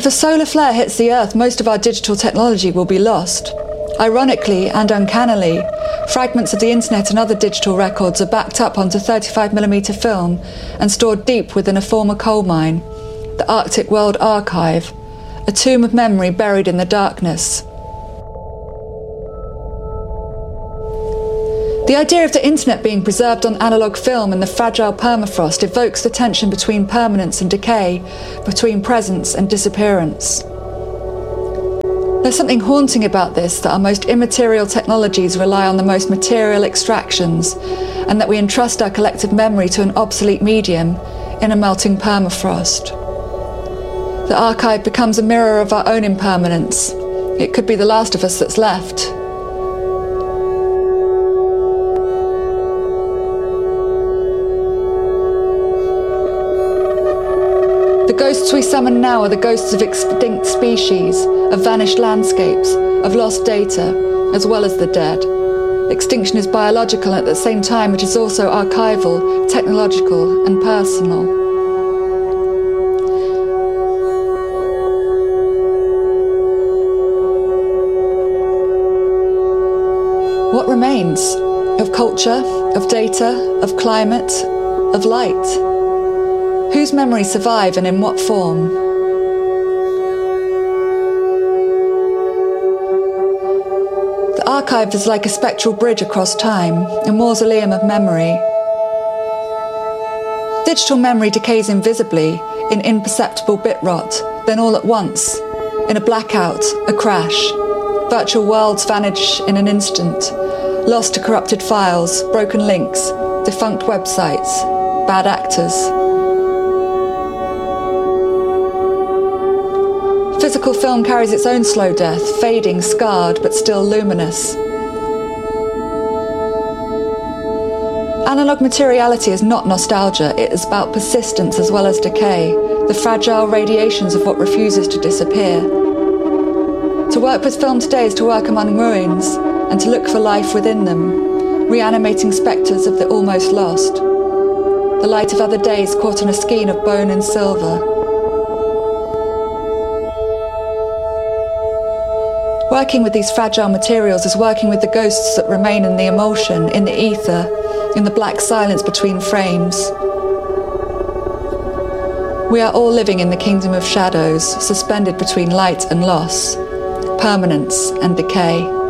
If a solar flare hits the Earth, most of our digital technology will be lost. Ironically and uncannily, fragments of the internet and other digital records are backed up onto 35mm film and stored deep within a former coal mine, the Arctic World Archive, a tomb of memory buried in the darkness. The idea of the internet being preserved on analogue film in the fragile permafrost evokes the tension between permanence and decay, between presence and disappearance. There's something haunting about this, that our most immaterial technologies rely on the most material extractions, and that we entrust our collective memory to an obsolete medium in a melting permafrost. The archive becomes a mirror of our own impermanence. It could be the last of us that's left. The ghosts we summon now are the ghosts of extinct species, of vanished landscapes, of lost data, as well as the dead. Extinction is biological, and at the same time it is also archival, technological, and personal. What remains? Of culture, of data, of climate, of light? Whose memories survive and in what form? The archive is like a spectral bridge across time, a mausoleum of memory. Digital memory decays invisibly, in imperceptible bit rot, then all at once, in a blackout, a crash. Virtual worlds vanish in an instant, lost to corrupted files, broken links, defunct websites, bad actors. Physical film carries its own slow death, fading, scarred, but still luminous. Analogue materiality is not nostalgia, it is about persistence as well as decay, the fragile radiations of what refuses to disappear. To work with film today is to work among ruins, and to look for life within them, reanimating spectres of the almost lost. The light of other days caught in a skein of bone and silver. Working with these fragile materials is working with the ghosts that remain in the emulsion, in the ether, in the black silence between frames. We are all living in the kingdom of shadows, suspended between light and loss, permanence and decay.